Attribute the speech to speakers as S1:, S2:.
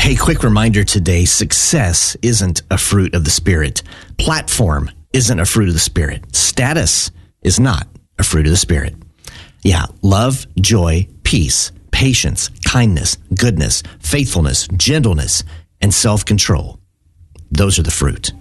S1: Hey, quick reminder today, success isn't a fruit of the Spirit. Platform isn't a fruit of the Spirit. Status is not a fruit of the Spirit. Yeah, love, joy, peace, patience, kindness, goodness, faithfulness, gentleness, and self-control. Those are the fruit.